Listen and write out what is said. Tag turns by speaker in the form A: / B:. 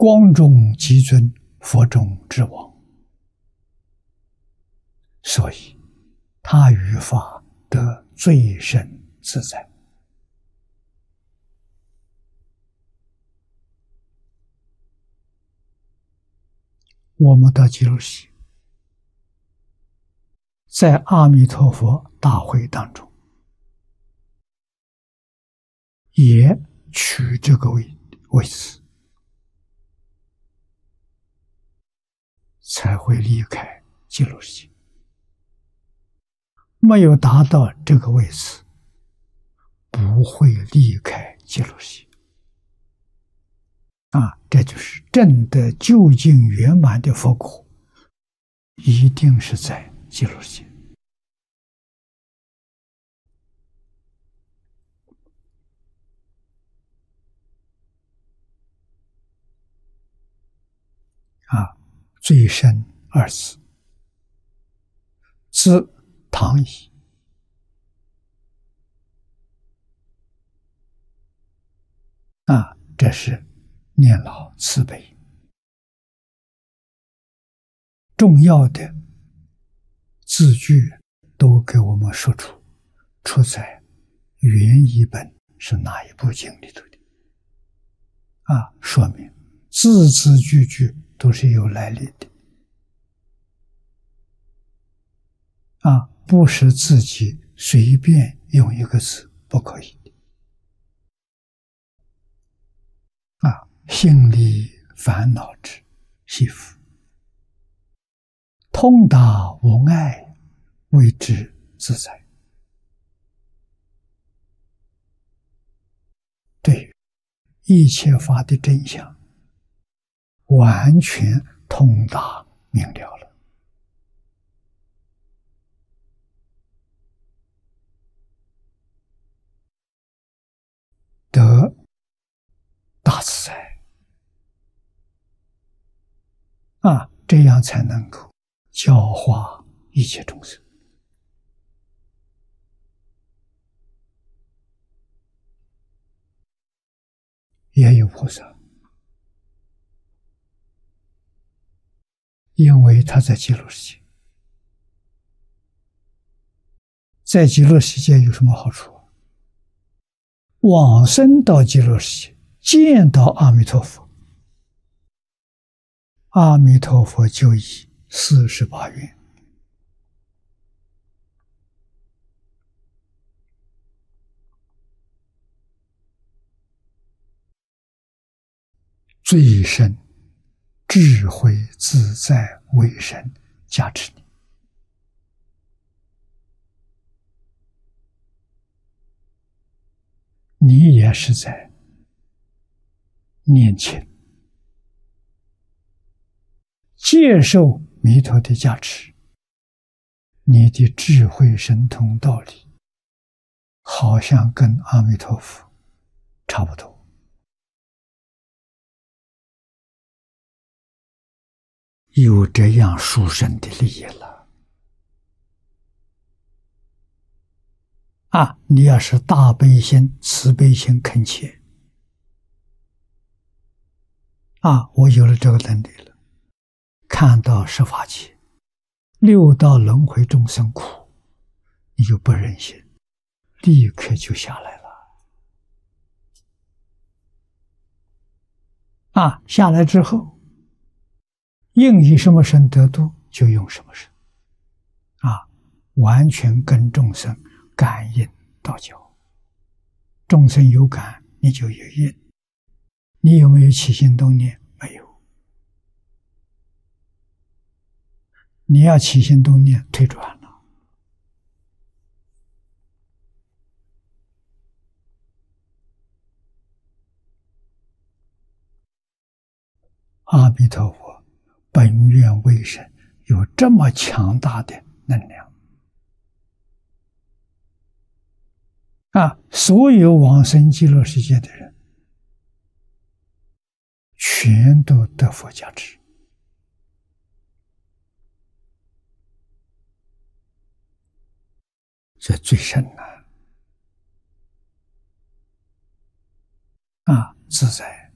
A: 光中极尊，佛中之王，所以他于法得最深自在。我们到极乐世界，在阿弥陀佛大会当中，也取这个位置，才会离开极乐世界。没有达到这个位置，不会离开极乐世界。这就是证得究竟圆满的佛果，一定是在极乐世界。最深二字，自唐矣。这是念老慈悲，重要的字句都给我们说出在原译本是哪一部经里头的说明字字句句都是有来历的不是自己随便用一个字，不可以的心里烦恼之系缚，通达无碍，谓之自在。对于一切法的真相，完全通达明了了。得大自在这样才能够教化一切众生。也有菩萨，因为他在极乐世界，在极乐世界有什么好处？往生到极乐世界，见到阿弥陀佛，阿弥陀佛就以48愿最深智慧自在为神加持你。你也是在年轻接受弥陀的加持，你的智慧神通道理好像跟阿弥陀佛差不多。有这样殊胜的利益了你要是大悲心慈悲心恳切我有了这个能力了，看到十法界六道轮回众生苦，你就不忍心，立刻就下来了下来之后应以什么身得度就用什么身完全跟众生感应道交，众生有感你就有应。你有没有起心动念？没有。你要起心动念退转了。阿弥陀佛本愿威神有这么强大的能量所有往生极乐世界的人全都得佛加持。这最深自在